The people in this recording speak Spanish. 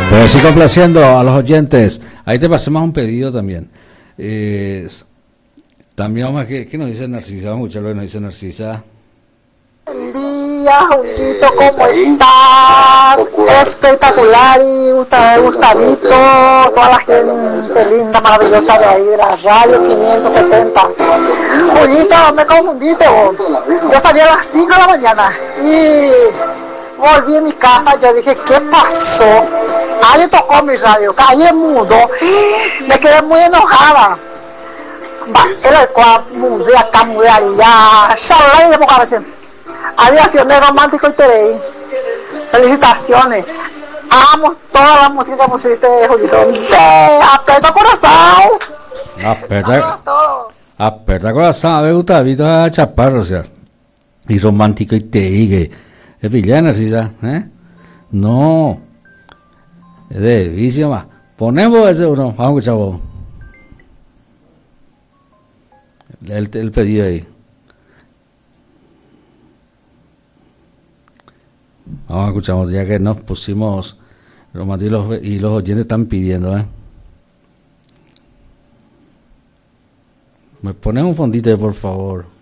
Voy a seguir complaciendo a los oyentes. Ahí te pasemos un pedido también. También vamos a ¿qué nos dice Narcisa? Vamos a escuchar lo que nos dice Narcisa. Buen día, Julito, ¿cómo está? Espectacular, y Gustavito, toda la gente linda, maravillosa de ahí, de la radio 570. Julito, me confundiste, vos. Yo salí a las 5 de la mañana y volví a mi casa. Yo dije, ¿qué pasó? Alguien tocó mi radio, calle mudo. Me quedé muy enojada. Era el cual mudé acá, mudé allá. Shalom, y de poca vez. Aviaciones Romántico y TV. Felicitaciones. Amo toda la música que pusiste, Julito. Aprieta corazón. Aprieta corazón. A ver, Gustavito a Chaparro, o sea. Y Romántico y TV, que es villana, ¿sí? No. Es de vicio más. Ponemos ese uno. Vamos a escuchar vos. El pedido ahí. Vamos a escuchar, ya que nos pusimos Romántico y los oyentes están pidiendo, Me pones un fondito, por favor.